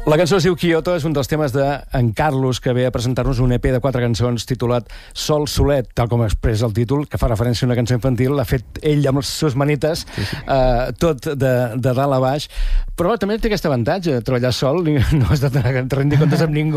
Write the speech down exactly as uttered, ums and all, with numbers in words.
La cançó es diu Kyoto, és un dels temes d'en Carlos, que ve a presentar-nos un E P de quatre cançons titulat Sol Solet, tal com expressa el títol, que fa referència a una cançó infantil, l'ha fet ell amb les seves manites, sí, sí. Uh, tot de, de dalt a baix, però també té aquest avantatge, treballar sol, no has de rendir comptes amb ningú,